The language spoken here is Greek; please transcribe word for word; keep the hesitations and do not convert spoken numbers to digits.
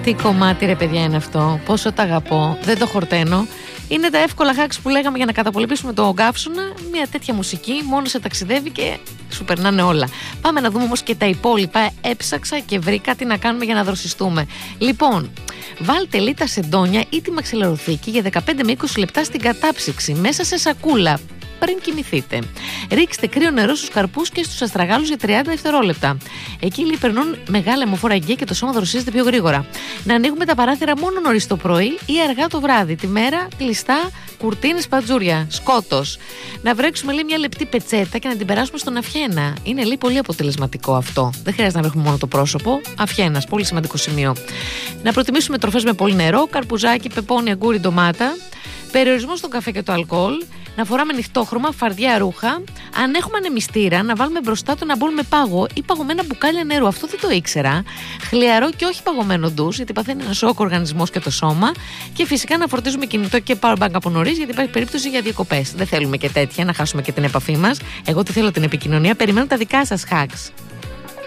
Τι κομμάτι ρε παιδιά είναι αυτό, πόσο τα αγαπώ, δεν το χορταίνω. Είναι τα εύκολα hacks που λέγαμε για να καταπολεμήσουμε το καύσωνα. Μια τέτοια μουσική μόνο σε ταξιδεύει και σου περνάνε όλα. Πάμε να δούμε όμως και τα υπόλοιπα. Έψαξα και βρήκα τι να κάνουμε για να δροσιστούμε. Λοιπόν, βάλτε λίτα σεντόνια ή τη μαξιλαροθήκη για δεκαπέντε με είκοσι λεπτά στην κατάψυξη μέσα σε σακούλα πριν κοιμηθείτε. Ρίξτε κρύο νερό στους καρπούς και στους αστραγάλους για τριάντα δευτερόλεπτα. Εκεί λέει περνούν μεγάλα αιμοφόρα αγκαία και το σώμα δροσίζεται πιο γρήγορα. Να ανοίγουμε τα παράθυρα μόνο νωρίς το πρωί ή αργά το βράδυ. Τη μέρα κλειστά, κουρτίνες, πατζούρια, σκότος. Να βρέξουμε λέει μια λεπτή πετσέτα και να την περάσουμε στον αυχένα. Είναι λέει πολύ αποτελεσματικό αυτό. Δεν χρειάζεται να βρέχουμε μόνο το πρόσωπο. Αυχένας, πολύ σημαντικό σημείο. Να προτιμήσουμε τροφές με πολύ νερό, καρπουζάκι, πεπόνι, αγκούρι, ντομάτα. Περιορισμό στον καφέ και το αλκοόλ. Να φοράμε νυχτόχρωμα, φαρδιά ρούχα. Αν έχουμε ανεμιστήρα, να βάλουμε μπροστά το ένα μπολ με πάγο ή παγωμένα μπουκάλια νερού. Αυτό δεν το ήξερα. Χλιαρό και όχι παγωμένο ντους, γιατί παθαίνει ένα σοκ ο οργανισμός και το σώμα. Και φυσικά να φορτίζουμε κινητό και powerbank από νωρίς, γιατί υπάρχει περίπτωση για διακοπές. Δεν θέλουμε και τέτοια, να χάσουμε και την επαφή μας. Εγώ τι θέλω, την επικοινωνία. Περιμένω τα δικά σας hacks.